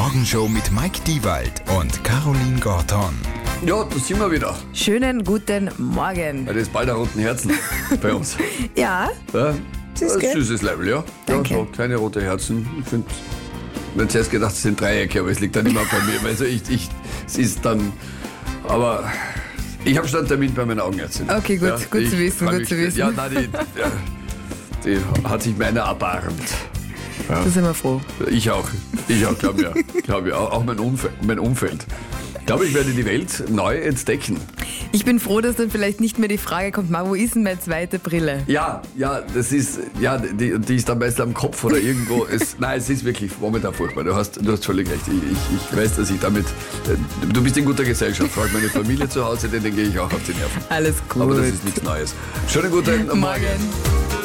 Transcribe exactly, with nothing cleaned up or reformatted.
Morgenshow mit Mike Diewald und Caroline Gorton. Ja, da sind wir wieder. Schönen guten Morgen. Ja, das ist bald ein roten Herzen bei uns. Ja, Ja, Süß, ein gell? süßes Level, ja. Danke. Ja, so kleine rote Herzen. Ich finde, ich hätte zuerst gedacht, es sind Dreiecke, aber es liegt dann immer bei mir. Also ich, ich, es ist dann, aber ich habe schon einen Termin bei meiner Augenärztin. Okay, gut, gut ich zu wissen, frag gut mich- zu wissen. Ja, nein, die, ja, die hat sich meiner erbarmt. da sind wir froh. Ich auch, ich auch, glaube ja. Glaub ich, auch auch mein Umfeld. Mein Umfeld. Ich glaube, ich werde die Welt neu entdecken. Ich bin froh, dass dann vielleicht nicht mehr die Frage kommt, Ma, wo ist denn meine zweite Brille? Ja, ja, das ist, ja, die, die ist dann meist am Kopf oder irgendwo. Es, nein, es ist wirklich momentan furchtbar. Du hast, du hast völlig recht. Ich, ich, ich weiß, dass ich damit, äh, du bist in guter Gesellschaft. Frag meine Familie zu Hause, denen gehe ich auch auf die Nerven. Alles gut. Aber das ist nichts Neues. Schönen guten Morgen. Morgen.